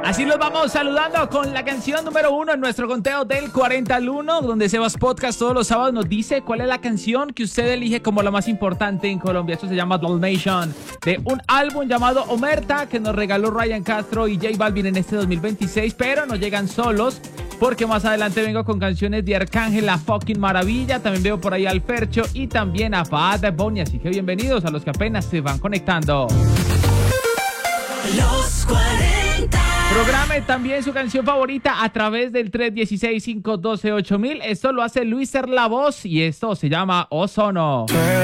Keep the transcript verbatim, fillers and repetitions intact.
Así los vamos saludando con la canción número uno en nuestro conteo del cuarenta al uno, donde Sebas Podcast todos los sábados nos dice cuál es la canción que usted elige como la más importante en Colombia. Esto se llama Dalmatian, de un álbum llamado Omerta que nos regaló Ryan Castro y J Balvin en este dos mil veintiséis, pero no llegan solos, porque más adelante vengo con canciones de Arcángel, La Fucking Maravilla, también veo por ahí al Fercho y también a Bad Bunny, así que bienvenidos a los que apenas se van conectando. Los cuarenta. Programe también su canción favorita a través del tres uno seis, cinco uno dos, ocho mil. Esto lo hace Luis Ser La Voz y esto se llama Ozono. Tú